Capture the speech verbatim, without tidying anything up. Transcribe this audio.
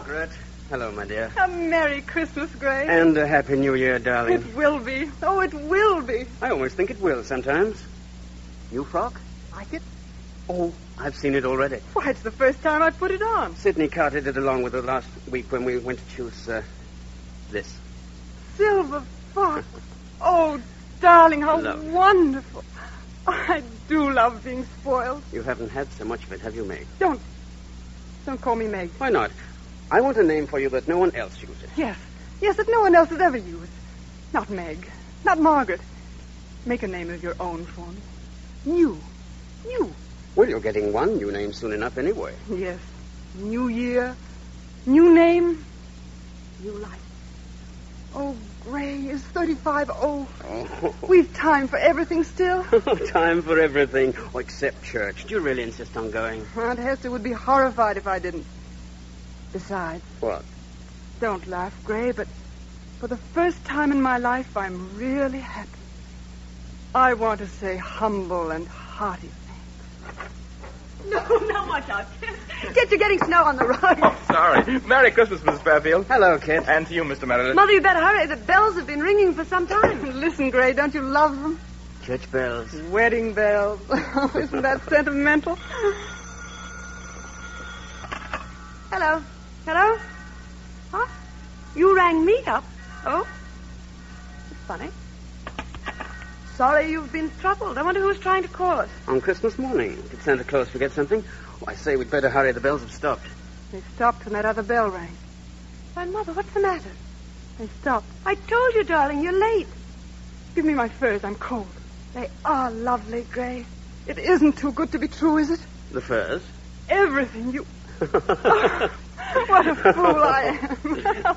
Margaret. Hello, my dear. A Merry Christmas, Gray. And a Happy New Year, darling. It will be. Oh, it will be. I almost think it will sometimes. New frock? Like it? Oh, I've seen it already. Why, it's the first time I've put it on. Sydney carted it along with her last week when we went to choose, uh, this. Silver fox. Oh, darling, how Lovely. wonderful. I do love being spoiled. You haven't had so much of it, have you, Meg? Don't. Don't call me Meg. Why not? I want a name for you that no one else uses. Yes. Yes, that no one else has ever used. Not Meg. Not Margaret. Make a name of your own for me. New. New. Well, you're getting one new name soon enough anyway. Yes. New year. New name. New life. Oh, Gray, is thirty-five oh? Oh. We've time for everything still. Time for everything. Oh, except church. Do you really insist on going? Aunt Hester would be horrified if I didn't. Besides, What? don't laugh, Gray, but for the first time in my life, I'm really happy. I want to say humble and hearty thanks. No, not much out. Kit, you're getting snow on the rug. Oh, sorry. Merry Christmas, Missus Fairfield. Hello, Kit. And to you, Mister Meredith. Mother, you better hurry. The bells have been ringing for some time. Listen, Gray, don't you love them? Church bells. Wedding bells. Isn't that sentimental? Hello. Hello? Huh? You rang me up? Oh? It's funny. Sorry you've been troubled. I wonder who's trying to call us. On Christmas morning. Did Santa Claus forget something? Oh, I say we'd better hurry. The bells have stopped. They stopped when that other bell rang. Why, Mother, what's the matter? They stopped. I told you, darling, you're late. Give me my furs. I'm cold. They are lovely, Gray. It isn't too good to be true, is it? The furs? Everything you... Oh, what a fool I am.